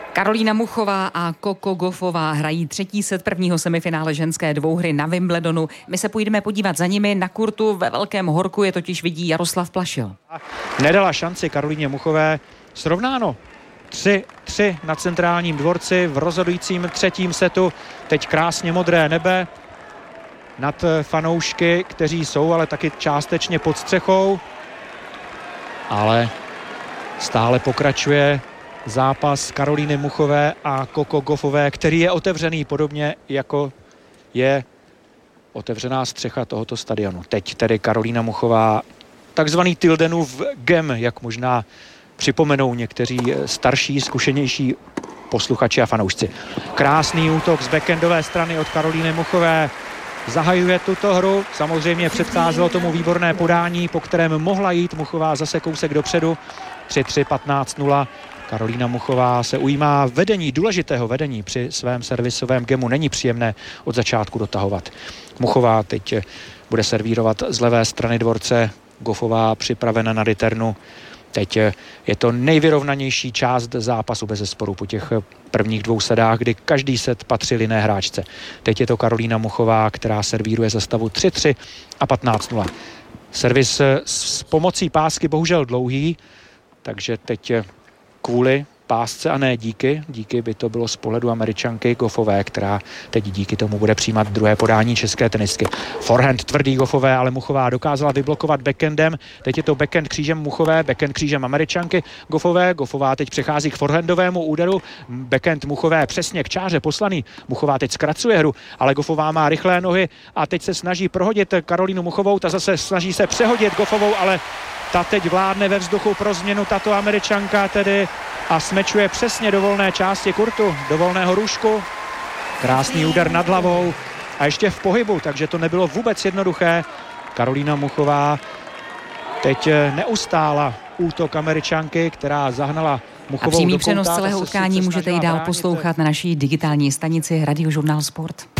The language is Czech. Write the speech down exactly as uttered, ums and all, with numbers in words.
Karolína Muchová a Coco Gauffová hrají třetí set prvního semifinále ženské dvouhry na Wimbledonu. My se půjdeme podívat za nimi. Na kurtu ve Velkém Horku je totiž vidí Jaroslav Plašil. Nedala šanci Karolíně Muchové. Srovnáno tři tři na Centrálním dvorci v rozhodujícím třetím setu. Teď krásně modré nebe nad fanoušky, kteří jsou ale taky částečně pod střechou. Ale stále pokračuje zápas Karolíny Muchové a Coco Gauffové, který je otevřený podobně jako je otevřená střecha tohoto stadionu. Teď tedy Karolína Muchová, takzvaný Tildenův gem, jak možná připomenou někteří starší, zkušenější posluchači a fanoušci. Krásný útok z backendové strany od Karolíny Muchové. Zahajuje tuto hru. Samozřejmě předcházelo tomu výborné podání, po kterém mohla jít Muchová zase kousek dopředu. tři tři, patnáct nula. Karolína Muchová se ujímá vedení, důležitého vedení při svém servisovém gemu. Není příjemné od začátku dotahovat. Muchová teď bude servírovat z levé strany dvorce. Gauffová připravena na returnu. Teď je to nejvyrovnanější část zápasu bezesporu po těch prvních dvou sedách, kdy každý set patřil jiné hráčce. Teď je to Karolína Muchová, která servíruje za stavu tři tři a patnáct nula. Servis s pomocí pásky bohužel dlouhý, takže teď kvůli pásce a ne díky. Díky by to bylo z pohledu Američanky Gauffové, která teď díky tomu bude přijímat druhé podání české tenistky. Forehand tvrdý Gauffové, ale Muchová dokázala vyblokovat backendem. Teď je to backhand křížem Muchové, backhand křížem Američanky Gauffové. Gauffová teď přechází k forehandovému úderu. Backhand Muchové přesně k čáře poslaný. Muchová teď zkracuje hru, ale Gauffová má rychlé nohy a teď se snaží prohodit Karolínu Muchovou. Ta zase snaží se přehodit Gauffovou, ale ta teď vládne ve vzduchu pro změnu, tato Američanka tedy, a smečuje přesně do volné části kurtu, do volného růžku. Krásný úder nad hlavou a ještě v pohybu, takže to nebylo vůbec jednoduché. Karolína Muchová teď neustála útok Američanky, která zahnala Muchovou do kouta. A přímý přenos celého utkání můžete i dál poslouchat na naší digitální stanici Radiožurnál Sport.